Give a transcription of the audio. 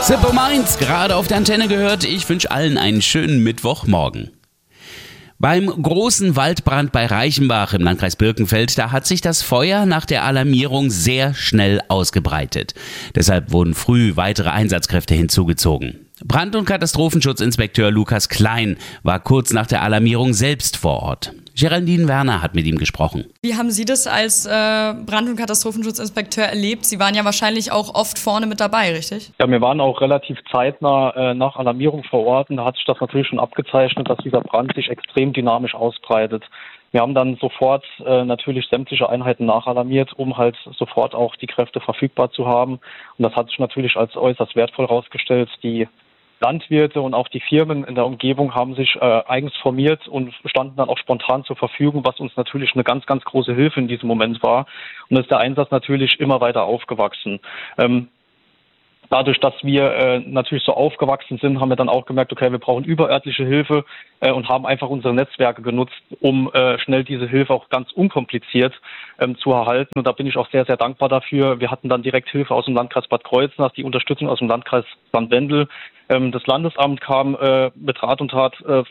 Zippo Mainz, gerade auf der Antenne gehört. Ich wünsche allen einen schönen Mittwochmorgen. Beim großen Waldbrand bei Reichenbach im Landkreis Birkenfeld, da hat sich das Feuer nach der Alarmierung sehr schnell ausgebreitet. Deshalb wurden früh weitere Einsatzkräfte hinzugezogen. Brand- und Katastrophenschutzinspekteur Lukas Klein war kurz nach der Alarmierung selbst vor Ort. Geraldine Werner hat mit ihm gesprochen. Wie haben Sie das als Brand- und Katastrophenschutzinspekteur erlebt? Sie waren ja wahrscheinlich auch oft vorne mit dabei, richtig? Ja, wir waren auch relativ zeitnah nach Alarmierung vor Ort und da hat sich das natürlich schon abgezeichnet, dass dieser Brand sich extrem dynamisch ausbreitet. Wir haben dann sofort natürlich sämtliche Einheiten nachalarmiert, um halt sofort auch die Kräfte verfügbar zu haben. Und das hat sich natürlich als äußerst wertvoll herausgestellt. Die Landwirte und auch die Firmen in der Umgebung haben sich eigens formiert und standen dann auch spontan zur Verfügung, was uns natürlich eine ganz, ganz große Hilfe in diesem Moment war. Und ist der Einsatz natürlich immer weiter aufgewachsen. Dadurch, dass wir natürlich so aufgewachsen sind, haben wir dann auch gemerkt, okay, wir brauchen überörtliche Hilfe und haben einfach unsere Netzwerke genutzt, um schnell diese Hilfe auch ganz unkompliziert zu erhalten. Und da bin ich auch sehr, sehr dankbar dafür. Wir hatten dann direkt Hilfe aus dem Landkreis Bad Kreuznach, die Unterstützung aus dem Landkreis St. Wendel. Das Landesamt kam mit Rat und Tat